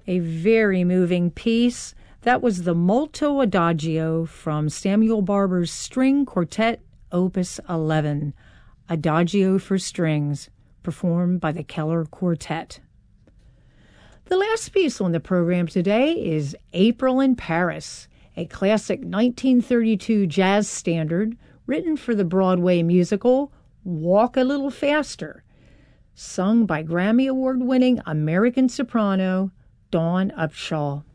A very moving piece. That was the Molto Adagio from Samuel Barber's String Quartet, Opus 11, Adagio for Strings, performed by the Keller Quartet. The last piece on the program today is April in Paris, a classic 1932 jazz standard written for the Broadway musical Walk a Little Faster, sung by Grammy Award-winning American soprano Dawn Upshaw.